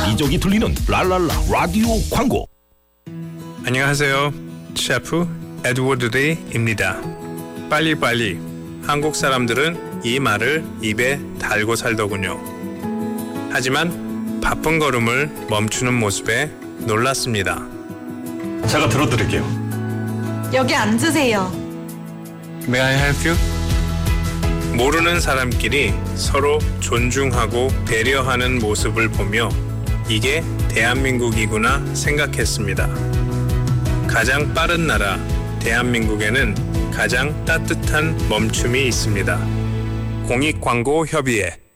여기저기 들리는 랄랄라 라디오 광고. 안녕하세요. 셰프 에드워드 리입니다. 빨리빨리. 한국 사람들은 이 말을 입에 달고 살더군요. 하지만 바쁜 걸음을 멈추는 모습에 놀랐습니다. 제가 들어드릴게요. 여기 앉으세요. May I help you? 모르는 사람끼리 서로 존중하고 배려하는 모습을 보며 이게 대한민국이구나 생각했습니다. 가장 빠른 나라 대한민국에는 가장 따뜻한 멈춤이 있습니다. 공익광고협의회